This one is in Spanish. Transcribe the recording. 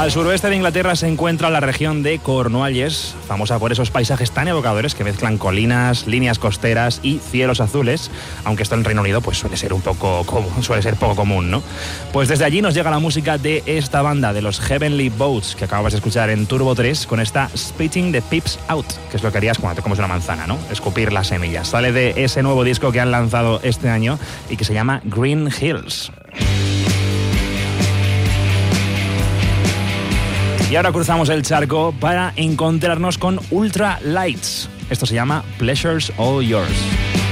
Al suroeste de Inglaterra se encuentra la región de Cornualles, famosa por esos paisajes tan evocadores que mezclan colinas, líneas costeras y cielos azules, aunque esto en Reino Unido pues suele ser poco común, ¿no? Pues desde allí nos llega la música de esta banda, de los Heavenly Boats, que acababas de escuchar en Turbo 3, con esta Spitting the Pips Out, que es lo que harías cuando te comes una manzana, ¿no? Escupir las semillas. Sale de ese nuevo disco que han lanzado este año y que se llama Green Hills. Y ahora cruzamos el charco para encontrarnos con Ultra Lights. Esto se llama Pleasures All Yours.